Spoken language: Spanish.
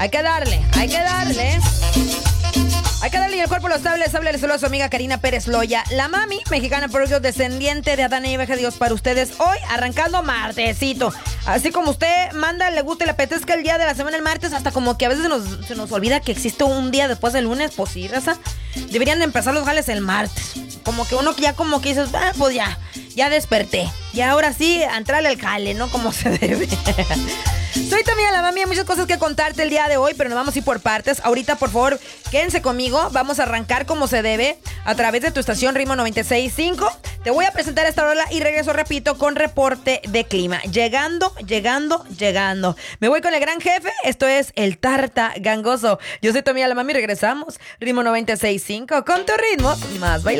Hay que darle. Hay que darle y el cuerpo lo estable le saluda a su amiga Karina Pérez Loya, la mami mexicana por descendiente de Adán y Eva. Dios para ustedes hoy, arrancando martesito. Así como usted manda, le gusta y le apetezca el día de la semana el martes, hasta como que a veces se nos olvida que existe un día después del lunes. Pues sí, raza, deberían de empezar los jales el martes. Como que uno ya como que dices, pues ya desperté. Y ahora sí, a entrarle al jale, ¿no? Como se debe. Soy también la mami, hay muchas cosas que contarte el día de hoy, pero nos vamos a ir por partes. Ahorita, por favor, quédense conmigo. Vamos a arrancar como se debe a través de tu estación Ritmo 96.5. Te voy a presentar esta rola y regreso, repito, con reporte de clima. Llegando. Me voy con el gran jefe. Esto es el Tarta Gangoso. Yo soy tu amiga la mami. Regresamos. Ritmo 96.5 con tu ritmo más bailable.